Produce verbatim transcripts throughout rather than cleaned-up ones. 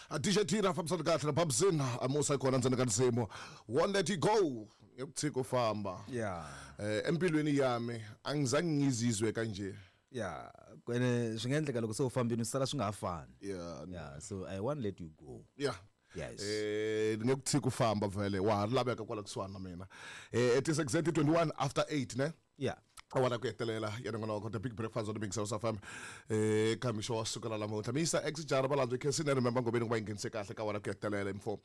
A D J Tina fambisana kahle na Babzin amusa khona ndzeni ka ndzimo won't let it go yokuthika ufamba yeah eh empilweni yami angizange ngizizwe kanje yeah kwene swingendleka loko se ufambini usala swingafani yeah yeah so I won't let you go yeah yes eh ngekuthika ufamba vele wa labeka kwala kuswana mina eh it is exactly twenty-one after eight ne yeah awala kuyetelela yena ngona ko the big breakfast on the big South Africa eh kamisho wasukela la mota misa exijara balanzo ke sine remember ngobe ngoba ingenise kahle ka wala kuyetelela info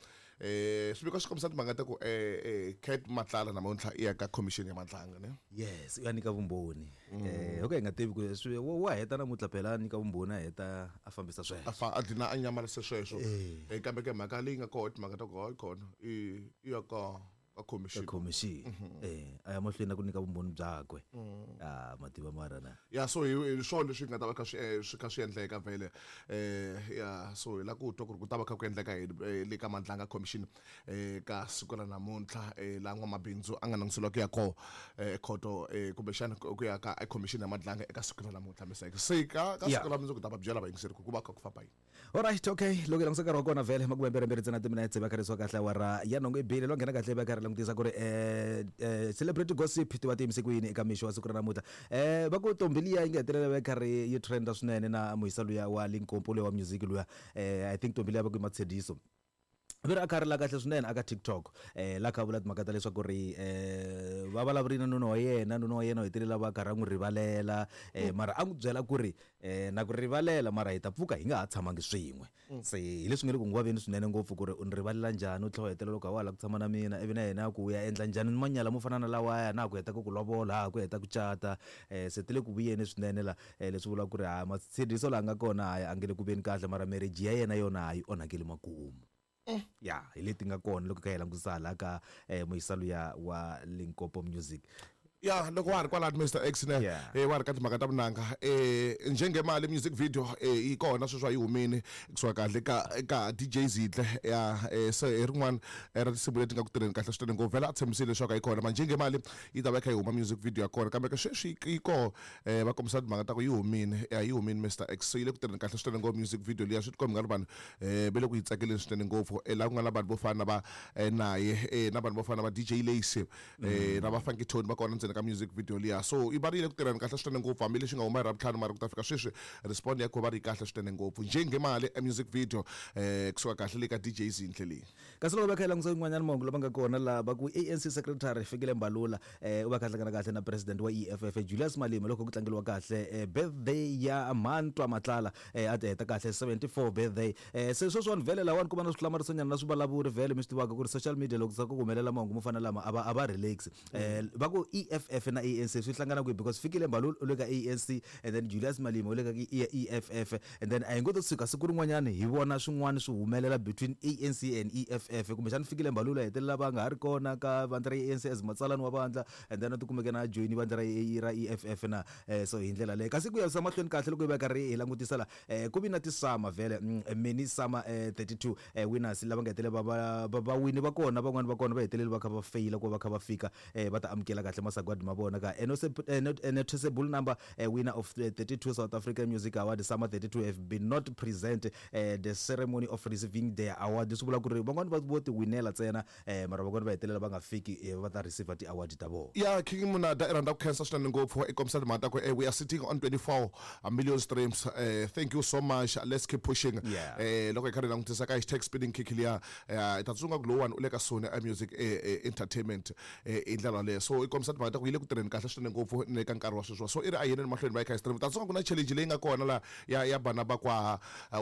eh sibiko sikomsana mangata ku eh eh Kate Matlala namonhla iya ka commission ya Matlanga ne yes uyanika vumboni eh okay ngativi ku swi wa heta namutla phela nika vumboni heta afambisa sweswo afa adina anyama leseshesho eh kambe ke makalinga court mangata ko khona i iya ka a commission commission eh aya mahlweni kunika vumboni byakwe ah mativa marana yeah so sho leswi nga ta va ka swi ka swi endleka vele eh yeah so la ku twa ku ku ta va ka ku endleka le ka Matlanga commission eh ka sikola namuntlha eh la n'wamabindzu a nga nangisela ku ya ko eh khoto eh kumbe xana ku ya ka commission ya Matlanga eka sikola namuntlha miseke se ka ka sikola mundzu ku ta va byela va yingiseri ku ku va ka ku famba yini all right okay loko langisa ka ro kona vele makubembere mbere tsena timinetse ba kariswa kahle wara ya nongo ibile lo ngena kahle ba kari langutisa ku ri eh celebrity gossip tiwa timse kwini eka misho wa siku ra namuntlha eh ba ku Tombilia ingetelela ba kari yi trenda swinene na Moisa luya wa Limpopo wa music luya eh I think Tombilia ba ku Matsediso Vera akarela kahle swinene aka TikTok eh la ka vula timhaka ta leswaku ri eh va vulavurina nuno wa yena nuno wa yena u hetelela va karhi n'wi rivalela eh mara a n'wi byela ku ri eh na ku rivalela mara hi ta pfuka hi nga ha tshamangi swin'we se hi leswi nge le ku ngwaveni swinene ngopfu ku ri u ni rivalela njhani u tlhela u hetelela loko wa la ku tshama na mina ivi na yena ku ya endla njhani manyala mo fana na lawa ya na ku heta ku ku lovola ku heta ku chata eh se tele ku vuyeni swinene la leswi vula ku ri ha Matsediso la nga kona a ngele ku veni kahle mara marriage ya yena yona hayi onakele makumu yeah ileti nga kona loko ka hela ngusala ka eh Moisa luya wa Limpopo music yeah loko wa ri kwala Mister X ne eh wa ri ka timhaka ta vunanga eh njengemali music video eh ikona sweswa yi humini kuswa kahle ka ka D J Zidle ya eh se erin'wana era sibuleti nga ku tirheni kahle switene ngo vela atshembisile leswaku ikona manje ngemali yi ta va kha yi huma music video yakona kambe ka sweswi iko eh va kombisa timhaka ta ku yi humini yi humini Mister X so yi le ku tirheni kahle switene ngo music video liya swi tikomba nga ri vanhu eh bele ku yi tsakeleni switene ngopfu la ku nga na vanhu vo fana va naye eh na vanhu vo fana va D J Lacy eh na va Funky Tone va kona ka music video liya so ibarile ku tirhana kahle switene ngopfu hambi leswi nga huma ra vutlhanu mara ku ta fika sweswi respond yakho va ri kahle switene ngopfu njengemali e music video eh kusuka kahle le ka D J Zindle leyi kasi loko va khela ngizon'wanyana mongo lava nga kona la ba ku A N C secretary Fikile Mbalula eh u va kahle kana kahle na president wa E F F Julius Malema loko ku tlangeliwa kahle birthday ya Mantwa Matlala eh ate heta kahle seventy-four birthday eh se sweswo vele lawa ku va na swihlamariso nyana na swivulavuri vele mi swi tivaka ku ri social media loko sa ku humelela mongo mo fana lama aba aba relax eh va ku E F F na A N C swi hlangana ku because Fikile Mbalula u le ka A N C and then Julius Malema u le ka E F F and then ayingo to suka siku rin'wanyana hi vona swin'wana swi humelela between A N C and E F F kumbe xana Fikile Mbalula hetelela va nga ha ri kona ka vandla ra A N C as matsalani wa vandla and then tu kumeka na join vandla ra E F F na so hi ndlela leyi kasi ku ya samahlweni kahle loko hi va karhi hi langutisa la ku vi na tisama vele mini sama thirty-two winners lava nga hetelela va va wini va kona van'wana va kona va hetelela va kha va fail ku va kha va fika va ta amukela kahle masagwadi ma vona ka noticeable number uh, winner of the thirty-two South African Music Award Summer thirty-two have been not present uh, the ceremony of receiving their award sibula ku ri van'wana va voti winela tsena eh mara van'wana va hetelela va nga fiki va ta receive ti award ta vo yeah King Munada iranda ku cancel swinene ngopfu ikomsana mata ku we are sitting on twenty-four million streams uh, thank you so much let's keep pushing yeah. eh loko ikhari langutisa ka hashtag spinning kick liya itatsunga ku lowan ule ka Sony Music entertainment indlela le so ikomsana mata ku ile ku tirheni kahle swinene ngopfu ne ka nkarhi wa sweswo so iri ayeni mahlweni va ka stream tatsunga ku na challenge leyi nga kona la ya ya bana ba kwa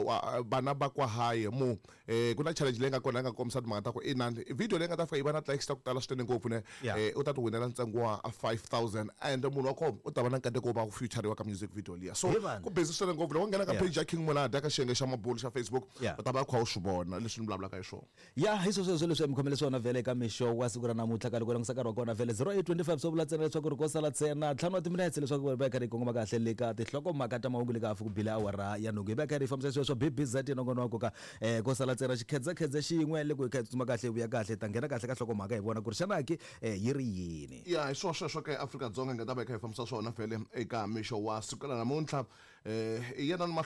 bana ba kwa haye mu eh ku na challenge leyi nga kona nga komisa timhaka ta ku inani video leyi nga ta fika yi va na likes ta ku tala swinene ngopfu ne eh u ta ti winela ntsengo wa five thousand and munhu wa kona u ta va na nkateko wo va ku feature wa ka music video liya so ku busy swinene ngopfu loko nghena ka page ya King Munada ka xiyenge xa mabulu xa Facebook u ta va kha u swi vona leswi ni vulavulaka hi swona ya hi sweswo swilo leswi mkhomele swona vele ka misho wa siku ra namuntlha ka loko langisa ka ro kona vele zero eight two five so vula tsena leswaku ri ko sala tsena ntlhanu wa timinetse leswaku va karhi kongoma kahle le ka tihloko mhaka ta mahungu le ka afu ku bila awara ya nongo va karhi famisa sweswo B B Z nongonoko ka eh ko sala tsena xikhedza khedza xin'we le ku ka tsuma kahle vuya kahle ta nghena kahle ka hloko mhaka hi vona ku ri xana ki yi ri yini ya hi swona sweswo ka Afrika Dzonga nga ta va kha hi famisa swona vele eka misho wa siku ra namuntlha eh yena